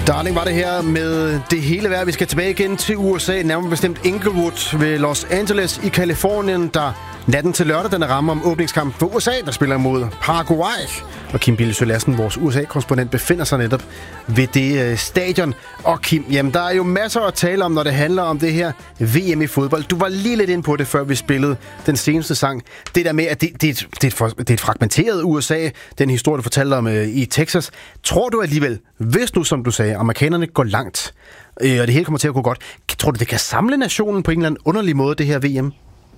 Darling var det her med det hele værd. Vi skal tilbage igen til USA, nærmere bestemt Inglewood ved Los Angeles i Kalifornien, der natten til lørdag den rammer om åbningskamp for USA, der spiller mod Paraguay. Og Kim Bilsøe Lassen, vores USA-korrespondent, befinder sig netop ved det stadion. Og Kim, jamen, der er jo masser at tale om, når det handler om det her VM i fodbold. Du var lige lidt inde på det, før vi spillede den seneste sang. Det der med, at det er et fragmenteret USA, den historie, du fortalte om i Texas. Tror du alligevel, hvis nu, som du sagde, amerikanerne går langt, og det hele kommer til at gå godt, tror du, det kan samle nationen på en eller anden underlig måde, det her VM?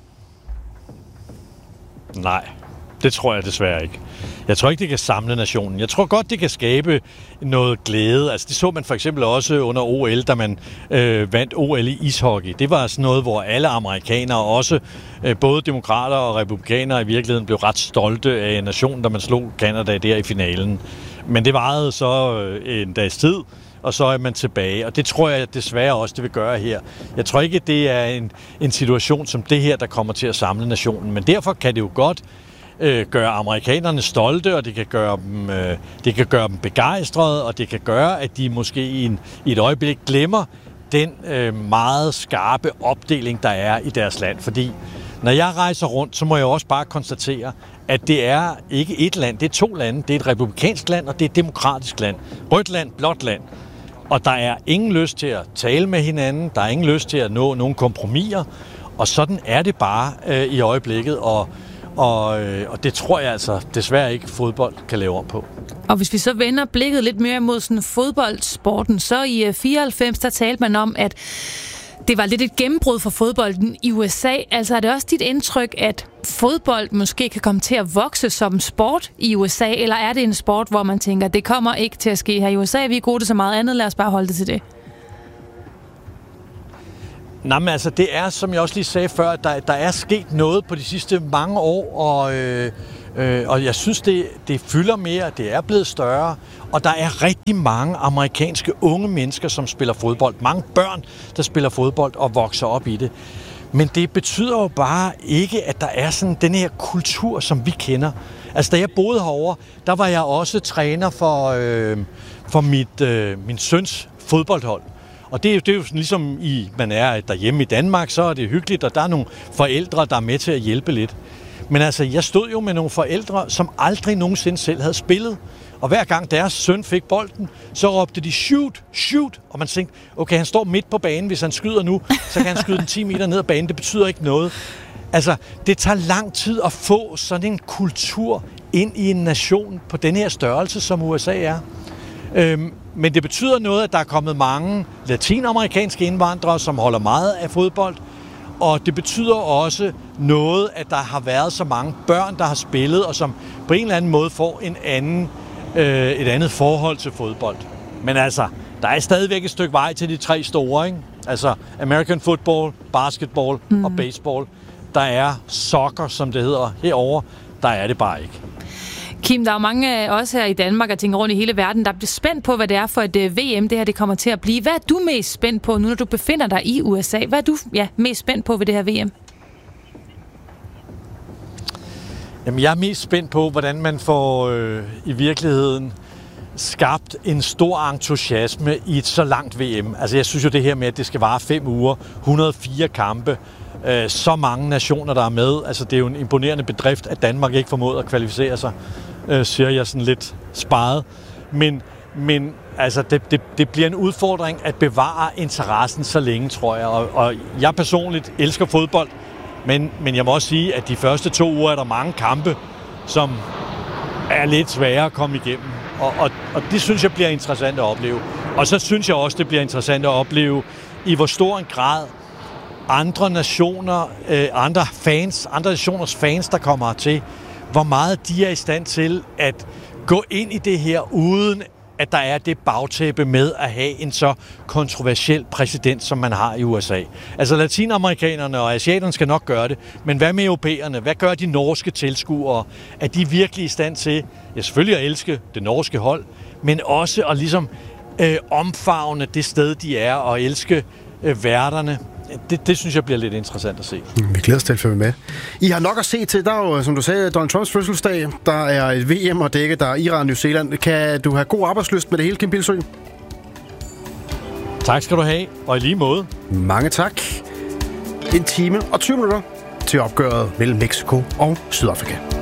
Nej, det tror jeg desværre ikke. Jeg tror ikke, det kan samle nationen. Jeg tror godt, det kan skabe noget glæde. Altså, det så man for eksempel også under OL, da man vandt OL i ishockey. Det var sådan noget, hvor alle amerikanere, også både demokrater og republikanere i virkeligheden, blev ret stolte af nationen, da man slog Canada der i finalen. Men det varede så en dags tid, og så er man tilbage. Og det tror jeg desværre også, det vil gøre her. Jeg tror ikke, det er en situation som det her, der kommer til at samle nationen. Men derfor kan det jo godt gøre amerikanerne stolte, og det kan gøre dem begejstrede, og det kan gøre, at de måske i et øjeblik glemmer den meget skarpe opdeling, der er i deres land. Fordi når jeg rejser rundt, så må jeg også bare konstatere, at det er ikke et land, det er to lande. Det er et republikansk land, og det er et demokratisk land. Rødt land, blåt land. Og der er ingen lyst til at tale med hinanden, der er ingen lyst til at nå nogle kompromiser, og sådan er det bare i øjeblikket, og det tror jeg altså desværre ikke fodbold kan lave om på. Og hvis vi så vender blikket lidt mere mod sådan fodboldsporten, så i 94, der talte man om, at det var lidt et gennembrud for fodbolden i USA. Altså er det også dit indtryk, at fodbold måske kan komme til at vokse som sport i USA, eller er det en sport, hvor man tænker, det kommer ikke til at ske her i USA, vi er gode til så meget andet, lad os bare holde det til det? Nej, men altså det er, som jeg også lige sagde før, der er sket noget på de sidste mange år, og jeg synes, det fylder mere, det er blevet større, og der er rigtig mange amerikanske unge mennesker, som spiller fodbold. Mange børn, der spiller fodbold og vokser op i det. Men det betyder jo bare ikke, at der er sådan den her kultur, som vi kender. Altså, da jeg boede herovre, der var jeg også træner for min søns fodboldhold. Og det er jo sådan, ligesom man er derhjemme i Danmark, så er det hyggeligt, og der er nogle forældre, der er med til at hjælpe lidt. Men altså, jeg stod jo med nogle forældre, som aldrig nogensinde selv havde spillet. Og hver gang deres søn fik bolden, så råbte de, shoot, shoot. Og man tænkte, okay, han står midt på banen, hvis han skyder nu, så kan han skyde den 10 meter ned ad banen. Det betyder ikke noget. Altså, det tager lang tid at få sådan en kultur ind i en nation på den her størrelse, som USA er. Men det betyder noget, at der er kommet mange latinamerikanske indvandrere, som holder meget af fodbold. Og det betyder også noget, at der har været så mange børn, der har spillet, og som på en eller anden måde får et andet forhold til fodbold. Men altså, der er stadigvæk et stykke vej til de tre store, ikke? Altså American football, basketball og baseball. Der er soccer, som det hedder herovre. Der er det bare ikke. Kim, der er jo mange af os her i Danmark, og tænker rundt i hele verden, der bliver spændt på, hvad det er for et VM, det her det kommer til at blive. Hvad er du mest spændt på nu, når du befinder dig i USA? Hvad er du mest spændt på ved det her VM? Jamen, jeg er mest spændt på, hvordan man får i virkeligheden skabt en stor entusiasme i et så langt VM. Altså, jeg synes jo det her med, at det skal vare 5 uger, 104 kampe, så mange nationer, der er med. Altså, det er jo en imponerende bedrift, at Danmark ikke formåede at kvalificere sig, siger jeg sådan lidt sparet. Men altså, det bliver en udfordring at bevare interessen så længe, tror jeg. Og jeg personligt elsker fodbold, men jeg må også sige, at de første 2 uger er der mange kampe, som er lidt svære at komme igennem. Og det synes jeg bliver interessant at opleve. Og så synes jeg også, det bliver interessant at opleve, i hvor stor en grad andre nationer, andre nationers fans, der kommer hertil, hvor meget de er i stand til at gå ind i det her, uden at der er det bagtæppe med at have en så kontroversiel præsident, som man har i USA. Altså latinamerikanerne og asiaterne skal nok gøre det, men hvad med europæerne? Hvad gør de norske tilskuere? Er de virkelig i stand til, selvfølgelig at elske det norske hold, men også at ligesom omfavne det sted, de er, og elske værterne? Det synes jeg bliver lidt interessant at se. Vi glæder os til at følge med. I har nok at se til. Der er jo, som du sagde, Donald Trumps fødselsdag. Der er et VM at dække. Der er Iran og New Zealand. Kan du have god arbejdslyst med det hele, Kim Bilsøe? Tak skal du have, og i lige måde. Mange tak. 1 time og 20 minutter til opgøret mellem Mexico og Sydafrika.